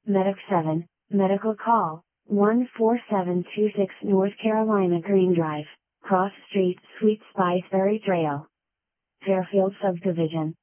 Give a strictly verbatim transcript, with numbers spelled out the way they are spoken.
Medic seven, Medical Call, one four seven two six North Carolina Green Drive, Cross Street Suite Spiceberry Trail, Fairfield Subdivision.